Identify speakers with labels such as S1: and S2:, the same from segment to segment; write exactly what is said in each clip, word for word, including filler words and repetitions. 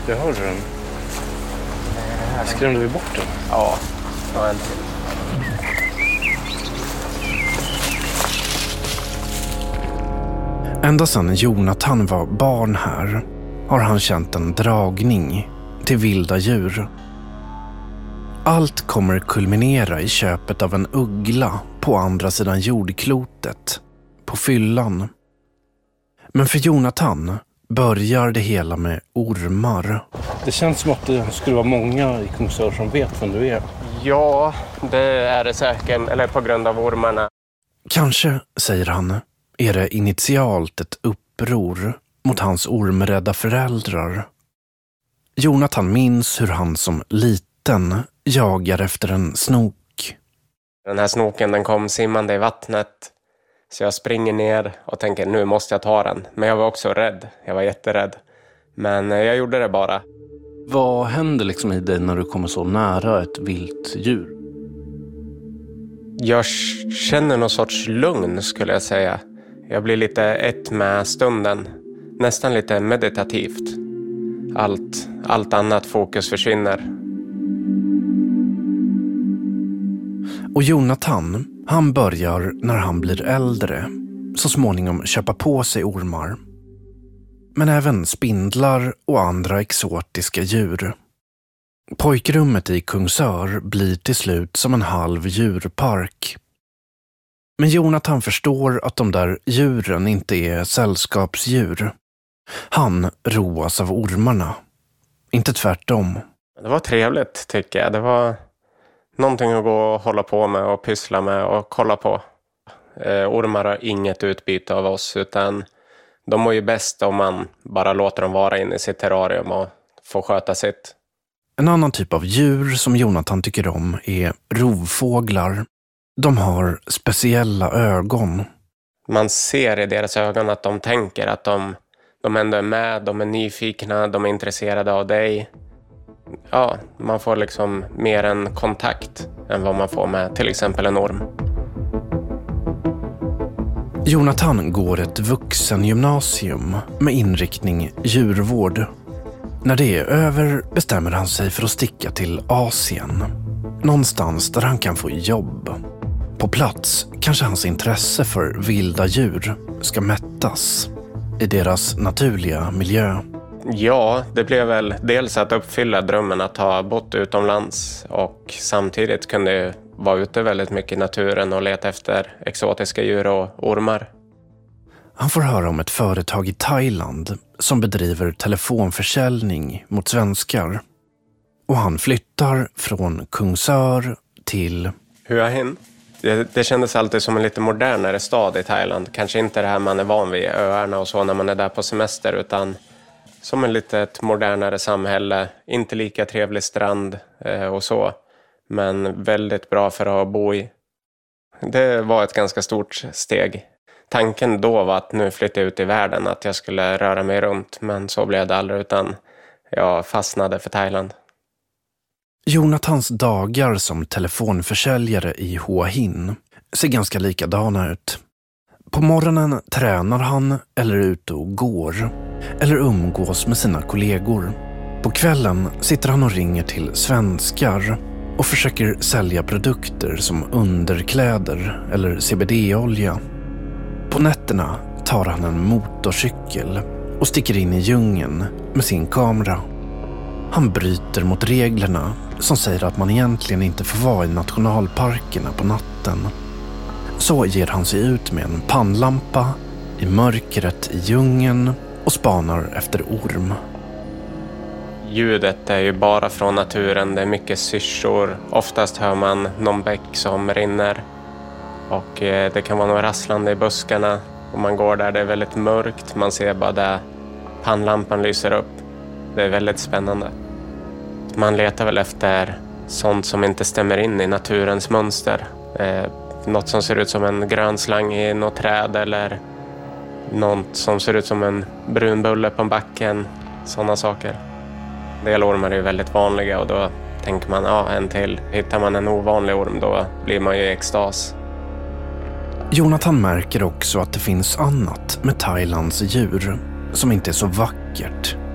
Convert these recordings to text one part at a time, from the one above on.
S1: Jag hörde den. Skrämde vi bort den?
S2: Ja, ja en till.
S3: Ända sedan Jonathan var barn här har han känt en dragning till vilda djur. Allt kommer kulminera i köpet av en uggla på andra sidan jordklotet, på fyllan. Men för Jonathan börjar det hela med ormar.
S1: Det känns som att det skulle vara många i Kungsör som vet vem du är.
S2: Ja, det är det säkert, eller på grund av ormarna.
S3: Kanske, säger han, är det initialt ett uppror mot hans ormrädda föräldrar. Jonathan minns hur han som liten jagar efter en snok.
S2: Den här snoken den kom simmande i vattnet. Så jag springer ner och tänker nu måste jag ta den. Men jag var också rädd. Jag var jätterädd. Men jag gjorde det bara.
S1: Vad händer liksom i dig när du kommer så nära ett vilt djur?
S2: Jag känner någon sorts lugn skulle jag säga. Jag blir lite ett med stunden. Nästan lite meditativt. Allt, allt annat fokus försvinner.
S3: Och Jonathan, han börjar när han blir äldre så småningom köpa på sig ormar. Men även spindlar och andra exotiska djur. Pojkrummet i Kungsör blir till slut som en halv djurpark. Men Jonathan förstår att de där djuren inte är sällskapsdjur. Han roas av ormarna. Inte tvärtom.
S2: Det var trevligt tycker jag. Det var någonting att gå och hålla på med och pyssla med och kolla på. Eh, ormar har inget utbyte av oss utan de mår ju bäst om man bara låter dem vara inne i sitt terrarium och få sköta sitt.
S3: En annan typ av djur som Jonathan tycker om är rovfåglar. De har speciella ögon.
S2: Man ser i deras ögon att de tänker att de, de ändå är med, de är nyfikna, de är intresserade av dig. Ja, man får liksom mer en kontakt än vad man får med till exempel en orm.
S3: Jonathan går ett vuxengymnasium med inriktning djurvård. När det är över bestämmer han sig för att sticka till Asien. Någonstans där han kan få jobb. På plats kanske hans intresse för vilda djur ska mättas i deras naturliga miljö.
S2: Ja, det blev väl dels att uppfylla drömmen att ha bott utomlands och samtidigt kunde vara ute väldigt mycket i naturen och leta efter exotiska djur och ormar.
S3: Han får höra om ett företag i Thailand som bedriver telefonförsäljning mot svenskar. Och han flyttar från Kungsör till
S2: Hua Hin. Det, det kändes alltid som en lite modernare stad i Thailand. Kanske inte det här man är van vid, öarna och så när man är där på semester, utan som en litet modernare samhälle. Inte lika trevlig strand eh, och så, men väldigt bra för att bo i. Det var ett ganska stort steg. Tanken då var att nu flyttar jag ut i världen, att jag skulle röra mig runt, men så blev det aldrig utan jag fastnade för Thailand.
S3: Jonathans dagar som telefonförsäljare i Hua Hin ser ganska likadana ut. På morgonen tränar han eller är ute och går eller umgås med sina kollegor. På kvällen sitter han och ringer till svenskar och försöker sälja produkter som underkläder eller C B D-olja. På nätterna tar han en motorcykel och sticker in i djungeln med sin kamera. Han bryter mot reglerna som säger att man egentligen inte får vara i nationalparkerna på natten. Så ger han sig ut med en pannlampa i mörkret i djungeln och spanar efter orm.
S2: Ljudet är ju bara från naturen, det är mycket syrsor. Oftast hör man någon bäck som rinner. Och det kan vara något rasslande i buskarna. Och man går där, det är väldigt mörkt. Man ser bara där pannlampan lyser upp. Det är väldigt spännande. Man letar väl efter sånt som inte stämmer in i naturens mönster. Eh, något som ser ut som en grön slang i något träd eller något som ser ut som en brun bulle på backen. Sådana saker. Delormar är ju väldigt vanliga och då tänker man, ja en till. Hittar man en ovanlig orm då blir man ju i extas.
S3: Jonathan märker också att det finns annat med Thailands djur som inte är så vackert.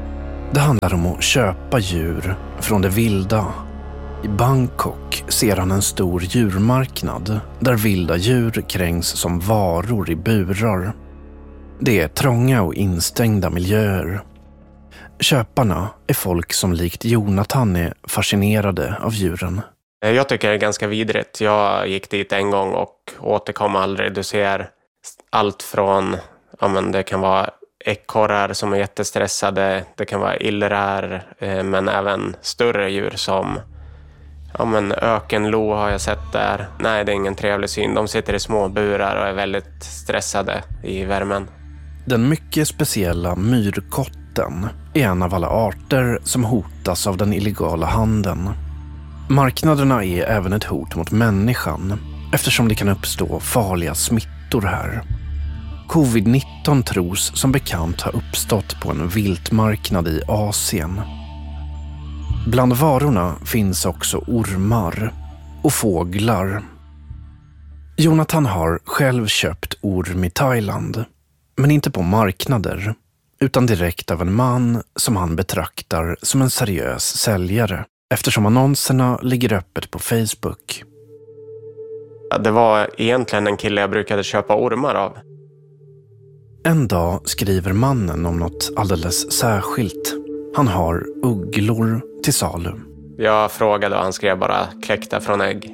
S3: Det handlar om att köpa djur från det vilda. I Bangkok ser han en stor djurmarknad där vilda djur krängs som varor i burar. Det är trånga och instängda miljöer. Köparna är folk som likt Jonathan är fascinerade av djuren.
S2: Jag tycker det är ganska vidrigt. Jag gick dit en gång och återkom aldrig. Du ser allt från, ja men det kan vara ekorrar som är jättestressade. Det kan vara illrar, eh, men även större djur som ja men ökenlo har jag sett där. Nej, det är ingen trevlig syn. De sitter i små burar och är väldigt stressade i värmen.
S3: Den mycket speciella myrkotten är en av alla arter som hotas av den illegala handeln. Marknaderna är även ett hot mot människan eftersom det kan uppstå farliga smittor här. covid nitton tros som bekant ha uppstått på en viltmarknad i Asien. Bland varorna finns också ormar och fåglar. Jonathan har själv köpt orm i Thailand, men inte på marknader utan direkt av en man som han betraktar som en seriös säljare eftersom annonserna ligger öppet på Facebook.
S2: Det var egentligen en kille jag brukade köpa ormar av.
S3: En dag skriver mannen om något alldeles särskilt. Han har ugglor till salu.
S2: Jag frågade och han skrev bara kläckta från ägg.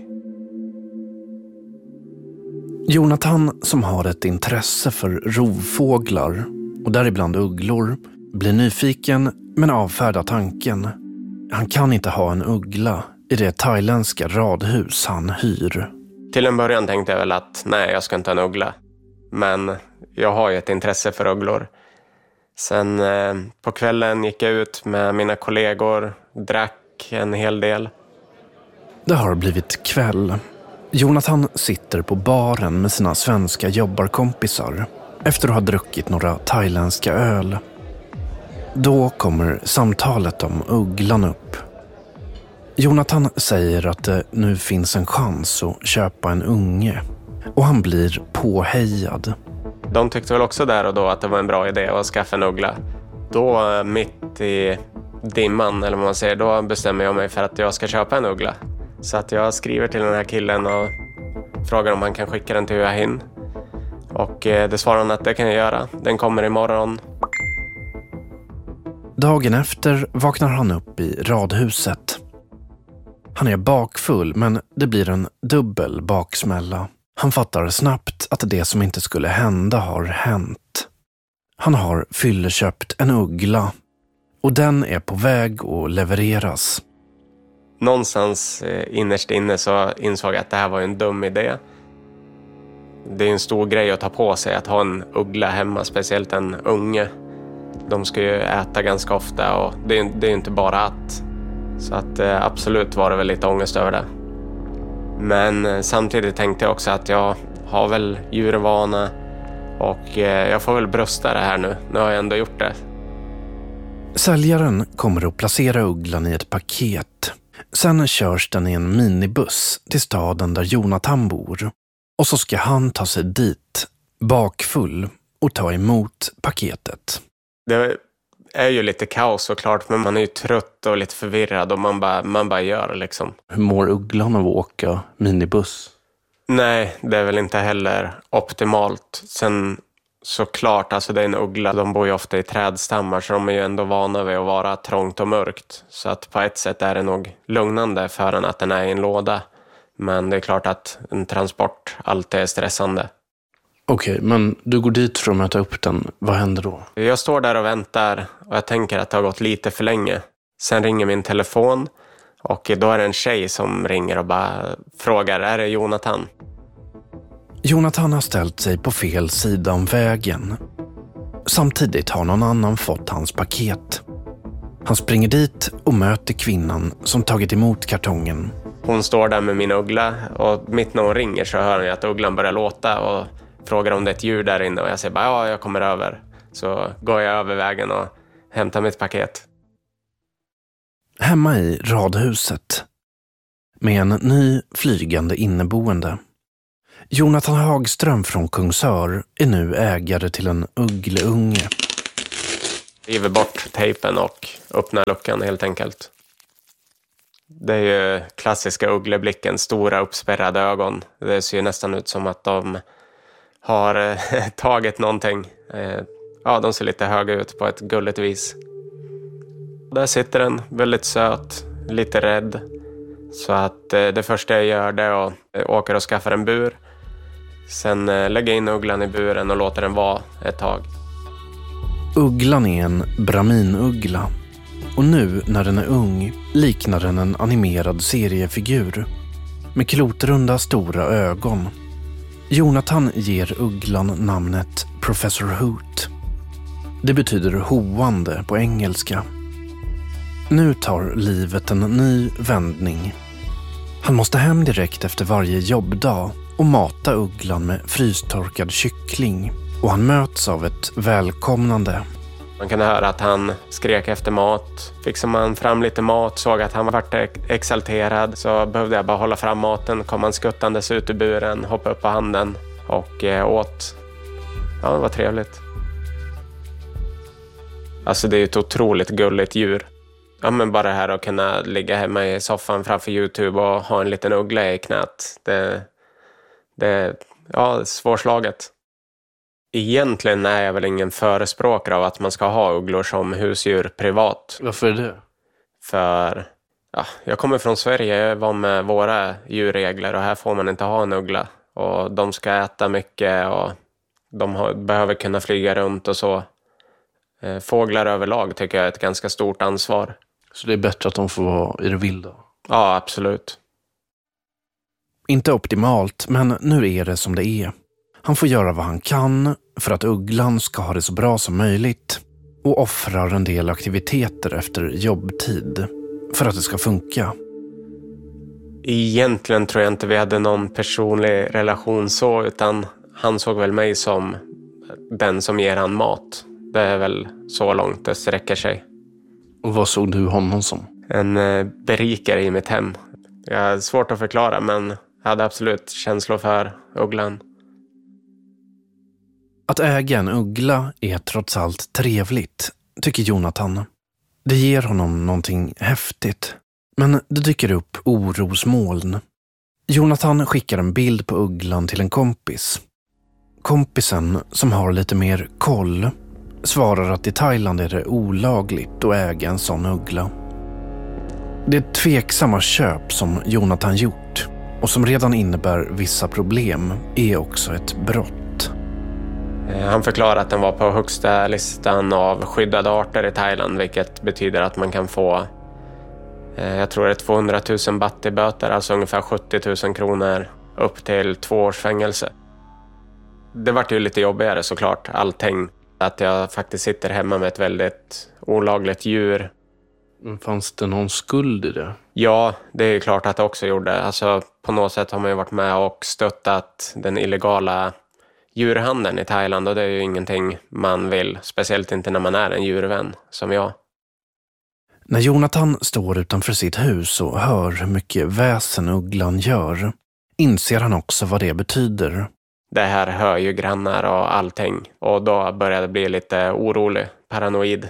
S3: Jonathan, som har ett intresse för rovfåglar och däribland ugglor, blir nyfiken men avfärdar tanken. Han kan inte ha en uggla i det thailändska radhus han hyr.
S2: Till en början tänkte jag väl att nej, jag ska inte ha en uggla. Men jag har ju ett intresse för ugglor. Sen eh, på kvällen gick jag ut med mina kollegor, drack en hel del.
S3: Det har blivit kväll. Jonathan sitter på baren med sina svenska jobbarkompisar efter att ha druckit några thailändska öl. Då kommer samtalet om ugglan upp. Jonathan säger att det nu finns en chans att köpa en unge och han blir påhejad.
S2: De tyckte väl också där och då att det var en bra idé att skaffa en uggla. Då mitt i dimman, eller vad man säger, då bestämmer jag mig för att jag ska köpa en uggla. Så att jag skriver till den här killen och frågar om han kan skicka den till Hua Hin. Och det svarar han att det kan jag göra. Den kommer imorgon.
S3: Dagen efter vaknar han upp i radhuset. Han är bakfull, men det blir en dubbel baksmälla. Han fattar snabbt att det som inte skulle hända har hänt. Han har fylleköpt en uggla och den är på väg att levereras.
S2: Någonstans innerst inne så insåg jag att det här var en dum idé. Det är en stor grej att ta på sig att ha en uggla hemma, speciellt en unge. De ska ju äta ganska ofta och det är, det är inte bara att. Så att absolut var det väl lite ångest över det. Men samtidigt tänkte jag också att jag har väl djurvana och jag får väl brösta det här nu. Nu har jag ändå gjort det.
S3: Säljaren kommer att placera ugglan i ett paket. Sen körs den i en minibuss till staden där Jonathan bor. Och så ska han ta sig dit, bakfull, och ta emot paketet.
S2: Det är ju lite kaos såklart, men man är ju trött och lite förvirrad och man bara, man bara gör liksom.
S1: Hur mår ugglan av att åka minibuss?
S2: Nej, det är väl inte heller optimalt. Sen såklart, alltså det är en uggla. De bor ju ofta i trädstammar så de är ju ändå vana vid att vara trångt och mörkt. Så att på ett sätt är det nog lugnande för en att den är i en låda. Men det är klart att en transport alltid är stressande.
S1: Okej, men du går dit för att möta upp den. Vad händer då?
S2: Jag står där och väntar och jag tänker att det har gått lite för länge. Sen ringer min telefon och då är det en tjej som ringer och bara frågar, är det Jonathan?
S3: Jonathan har ställt sig på fel sida om vägen. Samtidigt har någon annan fått hans paket. Han springer dit och möter kvinnan som tagit emot kartongen.
S2: Hon står där med min uggla och mitt när hon ringer så hör jag att ugglan börjar låta och frågar om det är ett djur där inne och jag säger bara ja, jag kommer över. Så går jag över vägen och hämtar mitt paket.
S3: Hemma i radhuset med en ny flygande inneboende. Jonathan Hagström från Kungsör är nu ägare till en uggleunge.
S2: river bort tejpen och öppnar luckan helt enkelt. Det är ju klassiska uggleblicken, stora uppspärrade ögon. Det ser ju nästan ut som att de har tagit någonting. Ja, de ser lite höga ut på ett gulligt vis. Där sitter den, väldigt söt, lite rädd. Så att det första jag gör det är att åka och skaffa en bur. Sen lägga in ugglan i buren och låta den vara ett tag.
S3: Ugglan är en brahminuggla. Och nu när den är ung liknar den en animerad seriefigur. Med klotrunda stora ögon. Jonathan ger ugglan namnet Professor Hoot. Det betyder hoande på engelska. Nu tar livet en ny vändning. Han måste hem direkt efter varje jobbdag och mata ugglan med frystorkad kyckling. Och han möts av ett välkomnande.
S2: Man kan höra att han skrek efter mat. Fixade man fram lite mat, såg att han var exalterad, så behövde jag bara hålla fram maten. Kom han skuttandes ut ur buren, hoppade upp på handen och eh, åt. Ja, det var trevligt. Alltså det är ett otroligt gulligt djur. Ja, men bara här att kunna ligga hemma i soffan framför YouTube och ha en liten uggla i knät. Det, det ja, svårslaget. Egentligen är jag väl ingen förespråkare av att man ska ha ugglor som husdjur privat.
S1: Varför är det?
S2: För ja, jag kommer från Sverige, jag var med våra djurregler och här får man inte ha en uggla. Och de ska äta mycket och de har, behöver kunna flyga runt och så. Fåglar överlag tycker jag är ett ganska stort ansvar.
S1: Så det är bättre att de får vara i det vilda?
S2: Ja, absolut.
S3: Inte optimalt, men nu är det som det är. Han får göra vad han kan för att ugglan ska ha det så bra som möjligt och offrar en del aktiviteter efter jobbtid för att det ska funka.
S2: Egentligen tror jag inte vi hade någon personlig relation så, utan han såg väl mig som den som ger han mat. Det är väl så långt det sträcker sig.
S1: Och vad såg du honom som?
S2: En berikare i mitt hem. Jag är svårt att förklara, men jag hade absolut känslor för ugglan.
S3: Att äga en uggla är trots allt trevligt, tycker Jonathan. Det ger honom någonting häftigt. Men det dyker upp orosmoln. Jonathan skickar en bild på ugglan till en kompis. Kompisen, som har lite mer koll, svarar att i Thailand är det olagligt att äga en sån uggla. Det tveksamma köp som Jonathan gjort och som redan innebär vissa problem är också ett brott.
S2: Han förklarar att den var på högsta listan av skyddade arter i Thailand, vilket betyder att man kan få, jag tror det är tvåhundratusen baht i böter, alltså ungefär sjuttio tusen kronor, upp till två års fängelse. Det var ju lite jobbigare såklart, allting. Att jag faktiskt sitter hemma med ett väldigt olagligt djur.
S1: Men fanns det någon skuld i det?
S2: Ja, det är klart att det också gjorde. Alltså, på något sätt har man ju varit med och stöttat den illegala djurhandeln i Thailand. Och det är ju ingenting man vill. Speciellt inte när man är en djurvän som jag.
S3: När Jonathan står utanför sitt hus och hör hur mycket väsen ugglan gör, inser han också vad det betyder.
S2: Det här hör ju grannar och allting. Och då började det bli lite orolig, paranoid.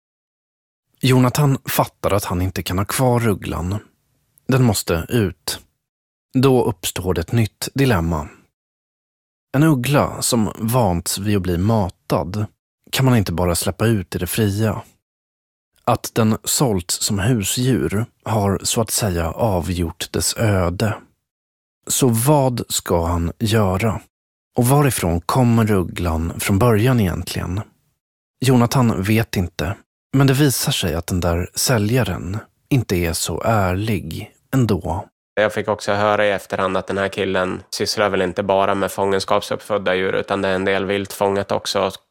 S3: Jonathan fattar att han inte kan ha kvar ugglan. Den måste ut. Då uppstår det ett nytt dilemma. En uggla som vants vid att bli matad kan man inte bara släppa ut i det fria. Att den sålts som husdjur har så att säga avgjort dess öde. Så vad ska han göra? Och varifrån kommer ugglan från början egentligen? Jonathan vet inte, men det visar sig att den där säljaren inte är så ärlig ändå.
S2: Jag fick också höra i efterhand att den här killen sysslar väl inte bara med fångenskapsuppfödda djur, utan det är en del vilt fångat också. Och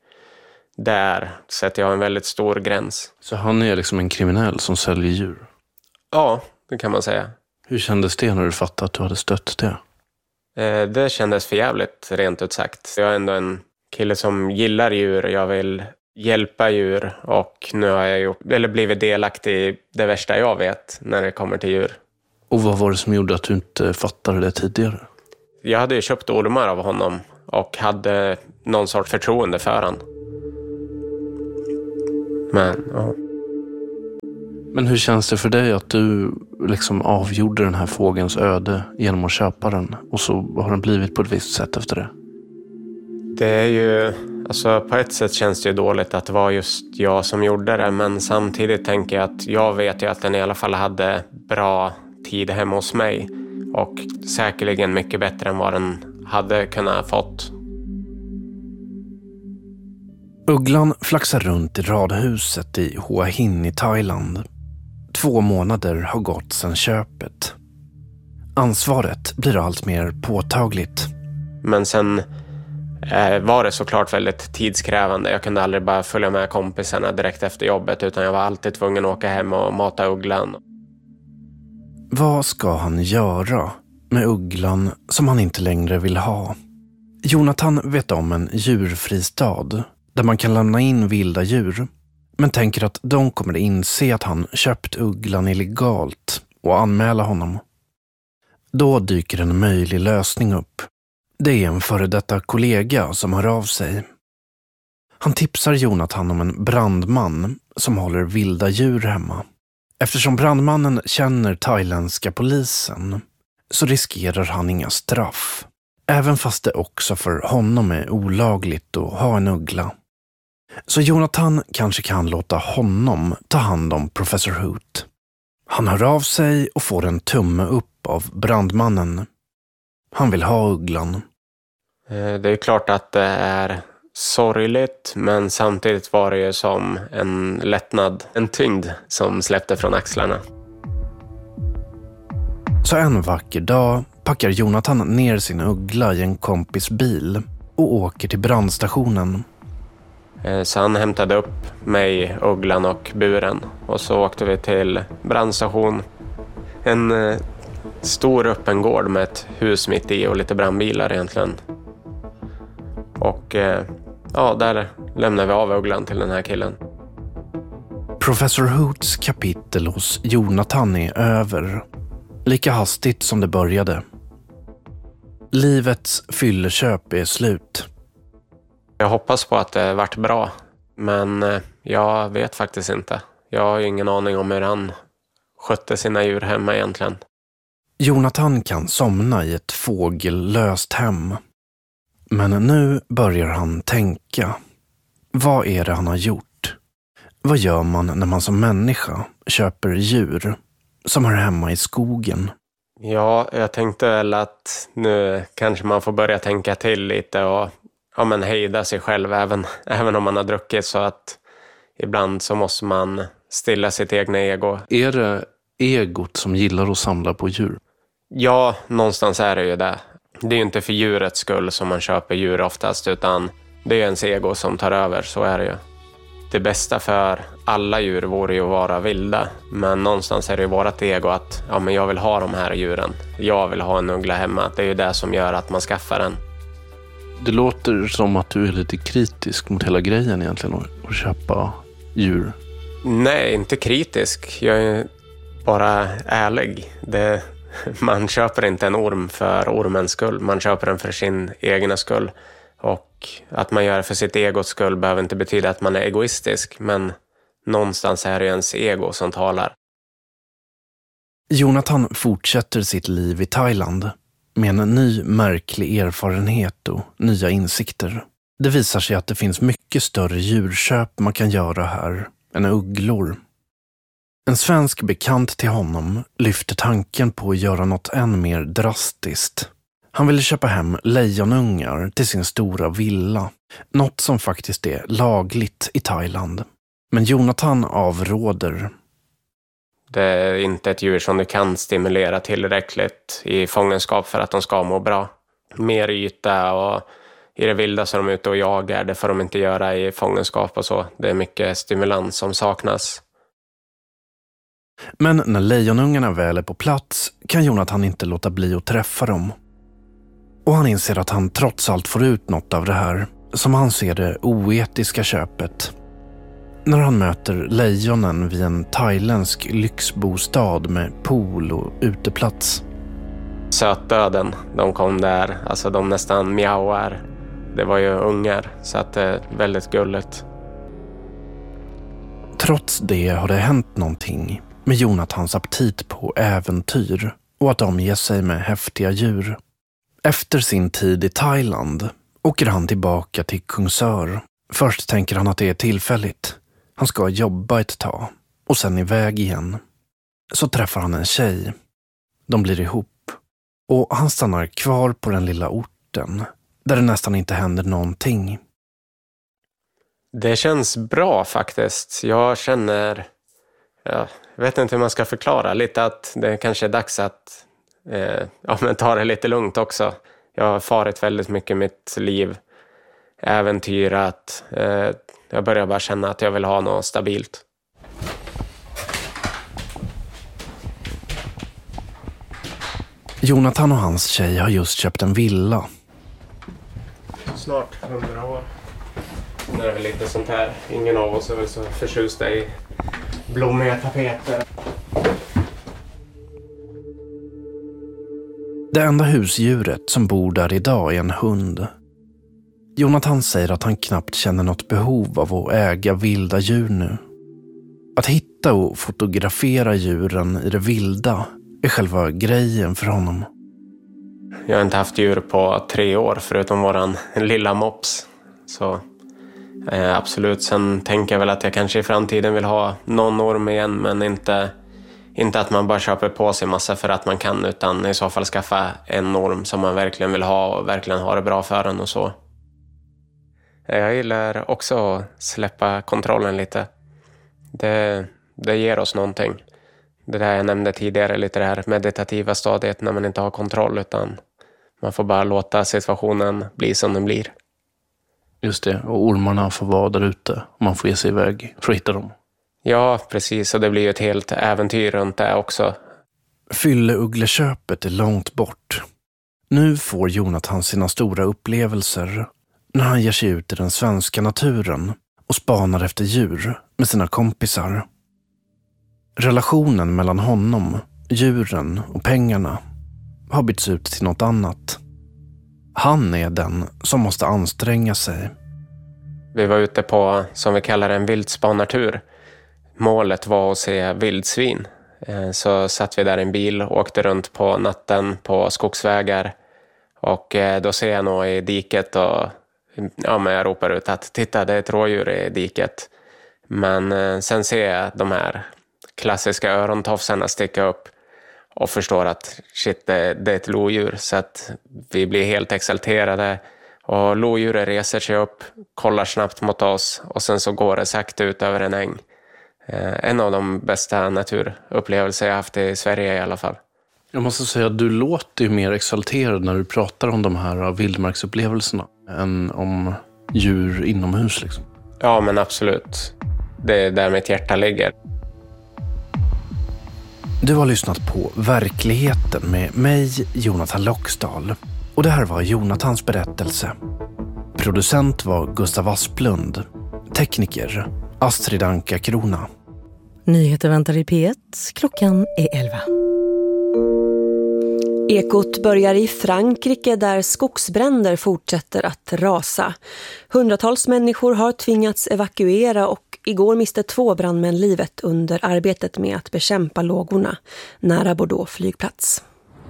S2: där sätter jag en väldigt stor gräns.
S1: Så han är liksom en kriminell som säljer djur?
S2: Ja, det kan man säga.
S1: Hur kändes det när du fattade att du hade stött det?
S2: Eh, det kändes för jävligt, rent ut sagt. Jag är ändå en kille som gillar djur. Jag vill hjälpa djur. Och nu har jag gjort, eller blivit delaktig i det värsta jag vet när det kommer till djur.
S1: Och vad var det som gjorde att du inte fattade det tidigare?
S2: Jag hade ju köpt ormar av honom och hade någon sorts förtroende för han. Men, ja.
S1: Men hur känns det för dig att du liksom avgjorde den här fågelns öde genom att köpa den? Och så har den blivit på ett visst sätt efter det?
S2: Det är ju, alltså på ett sätt känns det ju dåligt att det var just jag som gjorde det. Men samtidigt tänker jag att jag vet ju att den i alla fall hade bra tid hemma hos mig. Och säkerligen mycket bättre än vad den hade kunnat fått.
S3: Ugglan flaxar runt i radhuset i Hua Hin i Thailand. Två månader har gått sedan köpet. Ansvaret blir allt mer påtagligt.
S2: Men sen eh, var det såklart väldigt tidskrävande. Jag kunde aldrig bara följa med kompisarna direkt efter jobbet, utan jag var alltid tvungen att åka hem och mata Ugglan.
S3: Vad ska han göra med Ugglan som han inte längre vill ha? Jonathan vet om en djurfristad där man kan lämna in vilda djur, men tänker att de kommer inse att han köpt Ugglan illegalt och anmäla honom. Då dyker en möjlig lösning upp. Det är en före detta kollega som hör av sig. Han tipsar Jonathan om en brandman som håller vilda djur hemma. Eftersom brandmannen känner thailändska polisen så riskerar han inga straff. Även fast det också för honom är olagligt att ha en uggla. Så Jonathan kanske kan låta honom ta hand om Professor Hoot. Han hör av sig och får en tumme upp av brandmannen. Han vill ha ugglan.
S2: Det är klart att det är sorgligt, men samtidigt var det ju som en lättnad, en tyngd som släppte från axlarna.
S3: Så en vacker dag packar Jonathan ner sin uggla i en kompis bil och åker till brandstationen.
S2: Så han hämtade upp mig, ugglan och buren, och så åkte vi till brandstation. En eh, stor öppen gård med ett hus mitt i och lite brandbilar egentligen. Och eh, ja, där lämnade vi av ugglan till den här killen.
S3: Professor Hoots kapitel hos Jonathan är över. Lika hastigt som det började. Livets fylleköp är slut.
S2: Jag hoppas på att det varit bra, men eh, jag vet faktiskt inte. Jag har ju ingen aning om hur han skötte sina djur hemma egentligen.
S3: Jonathan kan somna i ett fågellöst hem. Men nu börjar han tänka. Vad är det han har gjort? Vad gör man när man som människa köper djur som hör hemma i skogen?
S2: Ja, jag tänkte väl att nu kanske man får börja tänka till lite och ja, men hejda sig själv även, även om man har druckit, så att ibland så måste man stilla sitt egna ego.
S1: Är det egot som gillar att samla på djur?
S2: Ja, någonstans är det ju det. Det är ju inte för djurets skull som man köper djur oftast, utan det är ens ego som tar över, så är det ju. Det bästa för alla djur vore ju att vara vilda, men någonstans är det ju vårat ego att ja, men jag vill ha de här djuren. Jag vill ha en uggla hemma. Det är ju det som gör att man skaffar den.
S1: Det låter som att du är lite kritisk mot hela grejen egentligen, att köpa djur.
S2: Nej, inte kritisk. Jag är bara ärlig. Det, man köper inte en orm för ormens skull. Man köper den för sin egna skull. Och att man gör det för sitt egots skull behöver inte betyda att man är egoistisk. Men någonstans är det ens ego som talar.
S3: Jonathan fortsätter sitt liv i Thailand med en ny märklig erfarenhet och nya insikter. Det visar sig att det finns mycket större djurköp man kan göra här än ugglor. En svensk bekant till honom lyfter tanken på att göra något än mer drastiskt. Han ville köpa hem lejonungar till sin stora villa. Något som faktiskt är lagligt i Thailand. Men Jonathan avråder.
S2: Det är inte ett djur som du kan stimulera tillräckligt i fångenskap för att de ska må bra. Mer yta och i det vilda så är de ute och jagar. Det får de inte göra i fångenskap och så. Det är mycket stimulans som saknas.
S3: Men när lejonungarna väl är på plats kan Jonathan inte låta bli att träffa dem. Och han inser att han trots allt får ut något av det här, som han ser det oetiska köpet. När han möter lejonen vid en thailändsk lyxbostad med pool och uteplats.
S2: Sötdöden, de kom där, alltså de nästan mjauar. Det var ju ungar, så att det är väldigt gulligt.
S3: Trots det har det hänt någonting med Jonathans aptit på äventyr och att omge sig med häftiga djur. Efter sin tid i Thailand åker han tillbaka till Kungsör. Först tänker han att det är tillfälligt. Han ska jobba ett tag och sen iväg igen. Så träffar han en tjej. De blir ihop och han stannar kvar på den lilla orten där det nästan inte händer någonting.
S2: Det känns bra faktiskt. Jag känner, ja, jag vet inte hur man ska förklara, lite att det kanske är dags att eh, ja, men ta det lite lugnt också. Jag har farit väldigt mycket i mitt liv, äventyrat. Eh, jag börjar bara känna att jag vill ha något stabilt.
S3: Jonathan och hans tjej har just köpt en villa.
S2: Snart hundra år. Det är väl lite sånt här. Ingen av oss är väl så förtjusta i blommiga tapeter.
S3: Det enda husdjuret som bor där idag är en hund. Jonathan säger att han knappt känner något behov av att äga vilda djur nu. Att hitta och fotografera djuren i det vilda är själva grejen för honom.
S2: Jag har inte haft djur på tre år förutom våran lilla mops. Så eh, absolut, sen tänker jag väl att jag kanske i framtiden vill ha någon orm igen, men inte, inte att man bara köper på sig massa för att man kan, utan i så fall skaffa en orm som man verkligen vill ha och verkligen ha det bra för den och så. Jag gillar också att släppa kontrollen lite. Det, det ger oss någonting. Det där jag nämnde tidigare, lite det här meditativa stadiet när man inte har kontroll, utan man får bara låta situationen bli som den blir.
S1: Just det, och ormarna får vara där ute och man får ge sig iväg för att hitta dem.
S2: Ja, precis, och det blir ju ett helt äventyr runt det också.
S3: Fylleugleköpet är långt bort. Nu får Jonathan sina stora upplevelser när han ger sig ut i den svenska naturen och spanar efter djur med sina kompisar. Relationen mellan honom, djuren och pengarna har bytts ut till något annat. Han är den som måste anstränga sig.
S2: Vi var ute på, som vi kallar en vildspanartur. Målet var att se vildsvin. Så satt vi där i en bil och åkte runt på natten på skogsvägar. Och då ser jag nog i diket och ja, men jag ropar ut att titta, det är ett rådjur i diket. Men sen ser jag de här klassiska örontofsarna sticka upp och förstår att shit, det, det är ett lodjur. Så att vi blir helt exalterade och lodjuret reser sig upp, kollar snabbt mot oss och sen så går det sakta ut över en äng. Eh, en av de bästa naturupplevelser jag haft i Sverige i alla fall.
S1: Jag måste säga att du låter ju mer exalterad när du pratar om de här vildmarksupplevelserna än om djur inomhus liksom.
S2: Ja, men absolut. Det är där mitt hjärta ligger.
S3: Du har lyssnat på Verkligheten med mig, Jonathan Loxdal. Och det här var Jonathans berättelse. Producent var Gustav Asplund. Tekniker Astrid Anka Krona.
S4: Nyheter väntar i P ett. Klockan är elva.
S5: Ekot börjar i Frankrike där skogsbränder fortsätter att rasa. Hundratals människor har tvingats evakuera och igår miste två brandmän livet under arbetet med att bekämpa lågorna nära Bordeaux flygplats.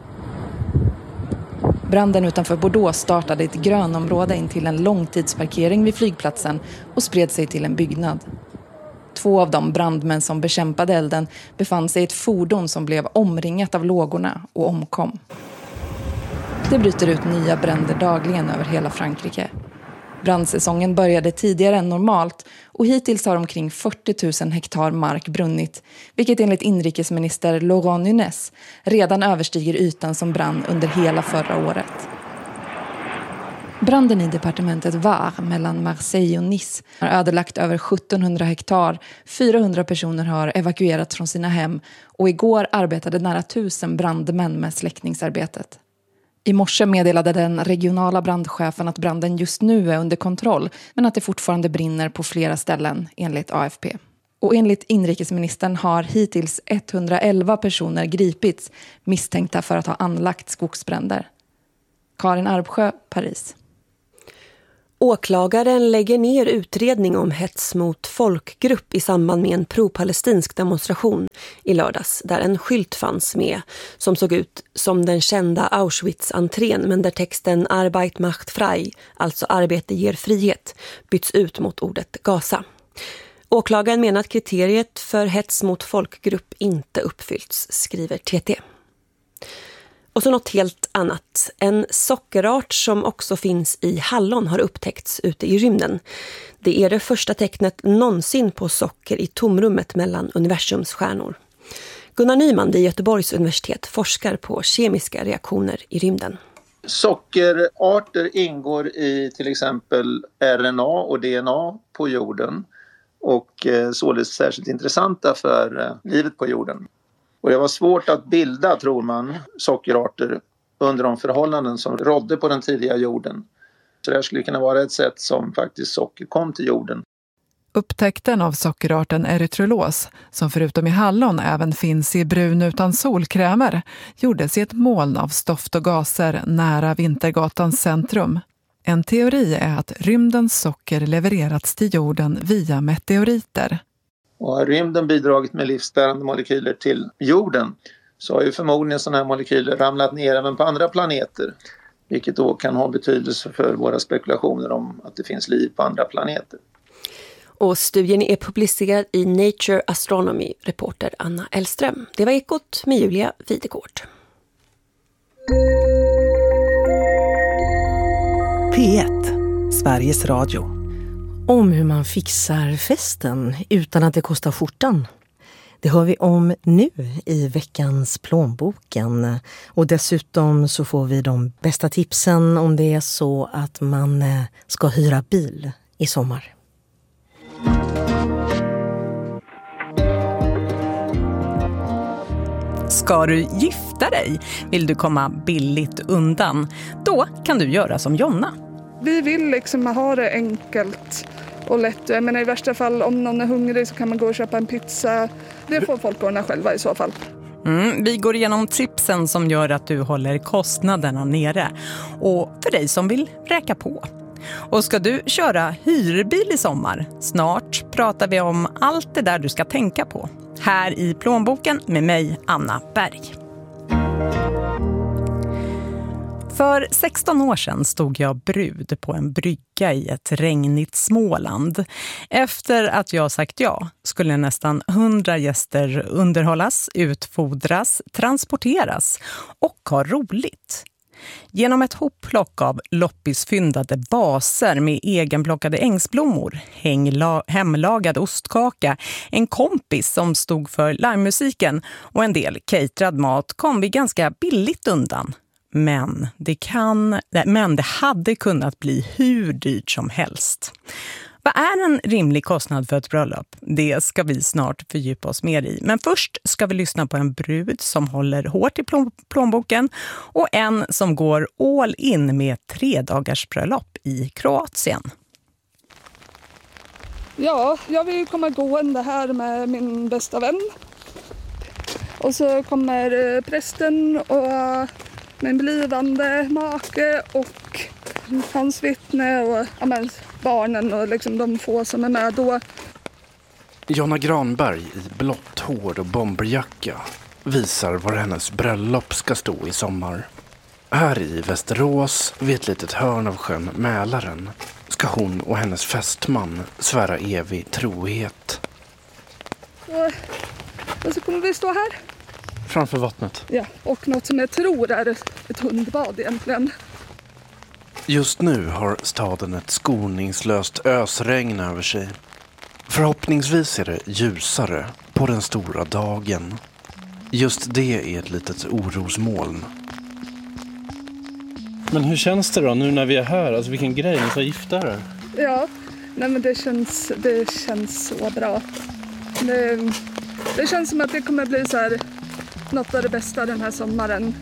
S6: Branden utanför Bordeaux startade i ett grönområde in till en långtidsparkering vid flygplatsen och spred sig till en byggnad. Två av de brandmän som bekämpade elden befann sig i ett fordon som blev omringat av lågorna och omkom. Det bryter ut nya bränder dagligen över hela Frankrike. Brandsäsongen började tidigare än normalt och hittills har omkring fyrtio tusen hektar mark brunnit, vilket enligt inrikesminister Laurent Nunez redan överstiger ytan som brann under hela förra året. Branden i departementet Var mellan Marseille och Nice har ödelagt över sjuttonhundra hektar, fyrahundra personer har evakuerats från sina hem och igår arbetade nära tusen brandmän med släckningsarbetet. I morse meddelade den regionala brandchefen att branden just nu är under kontroll, men att det fortfarande brinner på flera ställen enligt A F P. Och enligt inrikesministern har hittills etthundraelva personer gripits misstänkta för att ha anlagt skogsbränder. Karin Arbsjö, Paris.
S5: Åklagaren lägger ner utredning om hets mot folkgrupp i samband med en pro-palestinsk demonstration i lördags där en skylt fanns med som såg ut som den kända Auschwitz-entrén men där texten Arbeit macht frei, alltså arbete ger frihet, byts ut mot ordet Gaza. Åklagaren menar att kriteriet för hets mot folkgrupp inte uppfyllts, skriver T T. Och så något helt annat. En sockerart som också finns i hallon har upptäckts ute i rymden. Det är det första tecknet någonsin på socker i tomrummet mellan universums stjärnor. Gunnar Nyman vid Göteborgs universitet forskar på kemiska reaktioner i rymden.
S7: Sockerarter ingår i till exempel R N A och D N A på jorden och således särskilt intressanta för livet på jorden. Och det var svårt att bilda, tror man, sockerarter under de förhållanden som rådde på den tidiga jorden. Så det här skulle kunna vara ett sätt som faktiskt socker kom till jorden.
S8: Upptäckten av sockerarten erythrolos, som förutom i hallon även finns i brun utan solkrämer, gjordes i ett moln av stoft och gaser nära Vintergatans centrum. En teori är att rymdens socker levererats till jorden via meteoriter.
S7: Och har rymden bidragit med livsbärande molekyler till jorden så har ju förmodligen sådana här molekyler ramlat ner även på andra planeter. Vilket då kan ha betydelse för våra spekulationer om att det finns liv på andra planeter.
S5: Och studien är publicerad i Nature Astronomy, reporter Anna Elström. Det var Ekot med Julia Videgård.
S9: P ett, Sveriges Radio.
S4: Om hur man fixar festen utan att det kostar skjortan. Det hör vi om nu i veckans plånboken. Och dessutom så får vi de bästa tipsen om det är så att man ska hyra bil i sommar.
S10: Ska du gifta dig? Vill du komma billigt undan? Då kan du göra som Jonna.
S11: Vi vill liksom ha det enkelt och lätt. Jag menar, i värsta fall om någon är hungrig så kan man gå och köpa en pizza. Det får folk ordna själva i så fall.
S10: Mm, vi går igenom tipsen som gör att du håller kostnaderna nere. Och för dig som vill räka på. Och ska du köra hyrbil i sommar? Snart pratar vi om allt det där du ska tänka på. Här i plånboken med mig, Anna Berg. För sexton år sedan stod jag brud på en brygga i ett regnigt Småland. Efter att jag sagt ja skulle nästan hundra gäster underhållas, utfodras, transporteras och ha roligt. Genom ett hopplock av loppisfyndade baser med egenplockade ängsblommor, hängla- hemlagad ostkaka, en kompis som stod för livemusiken och en del caterad mat kom vi ganska billigt undan. Men det, kan, men det hade kunnat bli hur dyrt som helst. Vad är en rimlig kostnad för ett bröllop? Det ska vi snart fördjupa oss mer i. Men först ska vi lyssna på en brud som håller hårt i plån- plånboken och en som går all in med tre dagars bröllop i Kroatien.
S11: Ja, jag vill komma gående här med min bästa vän. Och så kommer prästen och min blivande make och hans vittne och ja, men, barnen och liksom de få som är med då.
S3: Jonna Granberg i blått hår och bomberjacka visar var hennes bröllop ska stå i sommar. Här i Västerås, vid ett litet hörn av sjön Mälaren, ska hon och hennes fästman svära evig trohet.
S11: Så, och så kommer vi stå här.
S1: Framför vattnet.
S11: Ja, och något som jag tror är ett hundbad egentligen.
S3: Just nu har staden ett skoningslöst ösregn över sig. Förhoppningsvis är det ljusare på den stora dagen. Just det är ett litet orosmoln.
S1: Men hur känns det då nu när vi är här? Alltså vilken grej, ni ska gifta er.
S11: Ja, nej men det känns, det känns så bra. Det, det känns som att det kommer bli så här något av det bästa den här sommaren.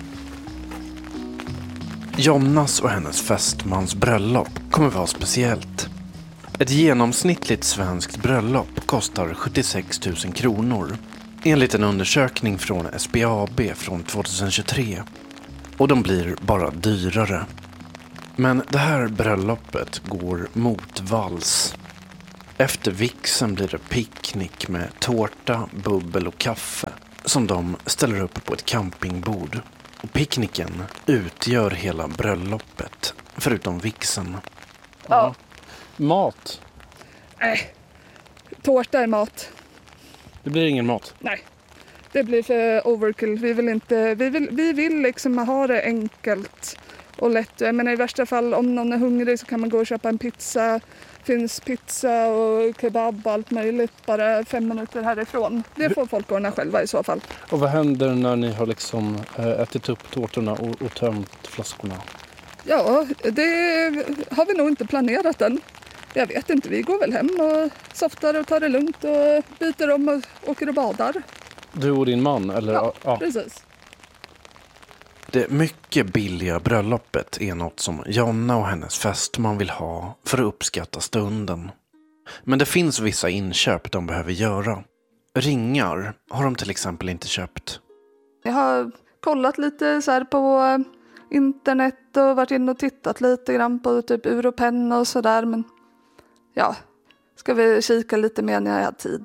S3: Jonas och hennes fästmans bröllop kommer vara speciellt. Ett genomsnittligt svenskt bröllop kostar sjuttiosex tusen kronor. Enligt en undersökning från S B A B från tjugohundratjugotre. Och de blir bara dyrare. Men det här bröllopet går mot vals. Efter vigseln blir det picknick med tårta, bubbel och kaffe som de ställer upp på ett campingbord. Och picknicken utgör hela bröllopet, förutom vigseln.
S11: Ja.
S1: Mat?
S11: Nej, tårta är mat.
S1: Det blir ingen mat?
S11: Nej, det blir för overkill. Vi vill inte, vi vill, vi vill liksom ha det enkelt och lätt. Jag menar, i värsta fall om någon är hungrig så kan man gå och köpa en pizza. Finns pizza och kebab och allt möjligt bara fem minuter härifrån. Det får folk ordna själva i så fall.
S1: Och vad händer när ni har liksom ätit upp tårtorna och, och tömt flaskorna?
S11: Ja, det har vi nog inte planerat än. Jag vet inte, vi går väl hem och softar och tar det lugnt och byter om och åker och badar.
S1: Du och din man? Eller?
S11: Ja,
S1: ja,
S11: precis.
S3: Det mycket billiga bröllopet är något som Jonna och hennes fästman vill ha för att uppskatta stunden. Men det finns vissa inköp de behöver göra. Ringar har de till exempel inte köpt.
S11: Jag har kollat lite så här på internet och varit inne och tittat lite grann på typ ur och penna och sådär. Men ja, ska vi kika lite mer när jag har tid.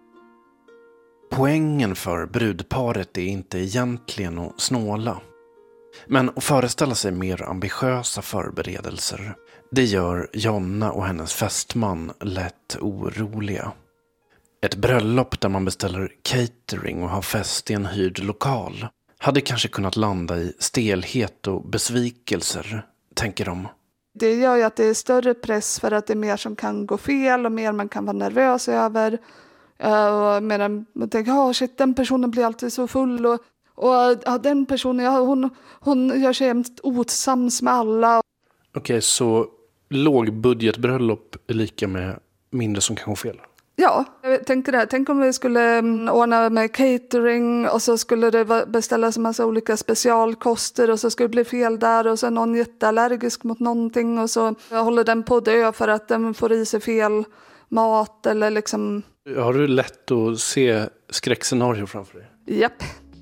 S3: Poängen för brudparet är inte egentligen att snåla. Men att föreställa sig mer ambitiösa förberedelser, det gör Jonna och hennes fästman lätt oroliga. Ett bröllop där man beställer catering och har fest i en hyrd lokal hade kanske kunnat landa i stelhet och besvikelser, tänker de.
S11: Det gör ju att det är större press för att det är mer som kan gå fel och mer man kan vara nervös över. Uh, medan man tänker, oh, shit, den personen blir alltid så full och, och ja, den personen, ja, hon, hon gör sig jämt osams med alla.
S1: Okej, okay, så lågbudgetbröllop är lika med mindre som kan gå fel?
S11: Ja, jag tänker det här. Tänk om vi skulle ordna med catering och så skulle det beställas en massa olika specialkoster och så skulle det bli fel där och så är någon jätteallergisk mot någonting och så håller den på att dö för att den får i sig fel mat eller liksom...
S1: Har du lätt att se skräckscenario framför dig?
S11: Japp.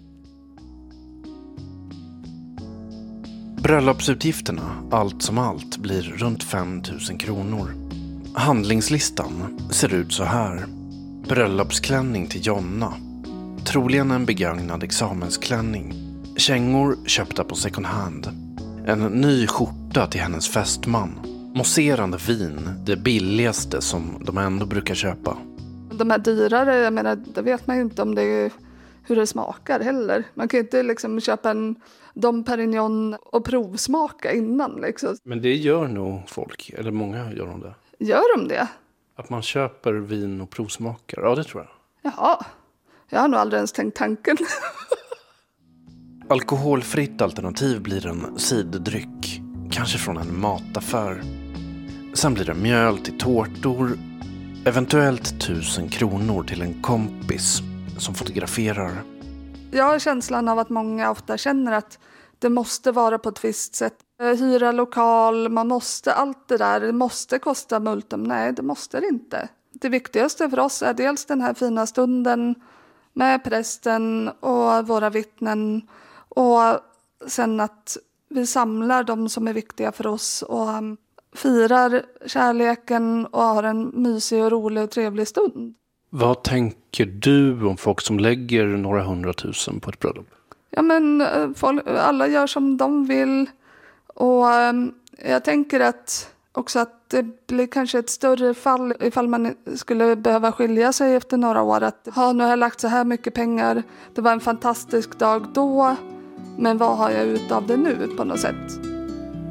S3: Bröllopsutgifterna, allt som allt, blir runt fem tusen kronor. Handlingslistan ser ut så här. Bröllopsklänning till Jonna. Troligen en begagnad examensklänning. Kängor köpta på second hand. En ny skjorta till hennes fästman. Mousserande vin, det billigaste som de ändå brukar köpa.
S11: De här dyrare, jag menar, det vet man ju inte om det är, hur det smakar heller. Man kan ju inte liksom köpa en Dom Perignon och provsmaka innan. Liksom.
S1: Men det gör nog folk, eller många gör de det.
S11: Gör de det?
S1: Att man köper vin och provsmakar, ja det tror jag.
S11: Jaha, jag har nog aldrig ens tänkt tanken.
S3: Alkoholfritt alternativ blir en sidodryck, kanske från en mataffär. Sen blir det mjöl till tårtor, eventuellt tusen kronor till en kompis som fotograferar. Jag
S11: har känslan av att många ofta känner att det måste vara på ett visst sätt. Hyra lokal, man måste, allt det där, det måste kosta multum. Nej, det måste det inte. Det viktigaste för oss är dels den här fina stunden med prästen och våra vittnen. Och sen att vi samlar de som är viktiga för oss och firar kärleken och har en mysig och rolig och trevlig stund.
S1: Vad tänker du om folk som lägger några hundratusen på ett bröllop?
S11: Ja, men folk, alla gör som de vill. Och um, jag tänker att också att det blir kanske ett större fall ifall man skulle behöva skilja sig efter några år. Att ha, nu har jag lagt så här mycket pengar. Det var en fantastisk dag då. Men vad har jag ut av det nu på något sätt?